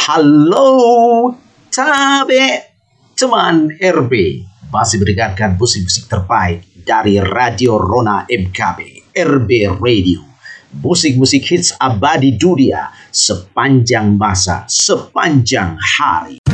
Halo, Tabe, teman RB. Masih mendengarkan musik-musik terbaik dari Radio Rona MKB, RB Radio. Musik-musik hits abadi dunia sepanjang masa, sepanjang hari.